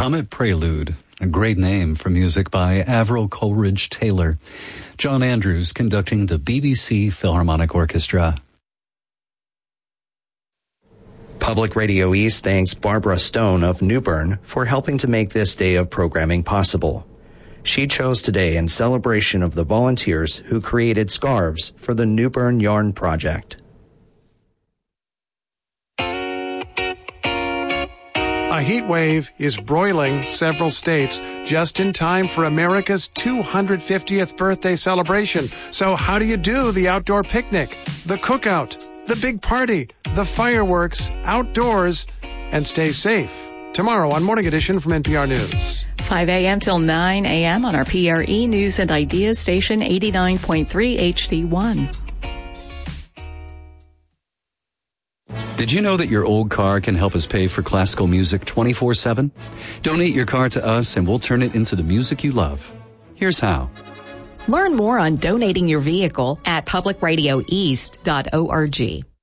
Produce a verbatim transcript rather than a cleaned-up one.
Comet Prelude, a great name for music by Avril Coleridge Taylor. John Andrews conducting the B B C Philharmonic Orchestra. Public Radio East thanks Barbara Stone of Newbern for helping to make this day of programming possible. She chose today in celebration of the volunteers who created scarves for the Newbern Yarn Project. A heat wave is broiling several states just in time for America's two hundred fiftieth birthday celebration. So how do you do the outdoor picnic, the cookout, the big party, the fireworks, outdoors, and stay safe? Tomorrow on Morning Edition from N P R News. five a.m. till nine a.m. on our P R E News and Ideas station eighty-nine point three H D one. Did you know that your old car can help us pay for classical music twenty-four seven? Donate your car to us and we'll turn it into the music you love. Here's how. Learn more on donating your vehicle at public radio east dot org.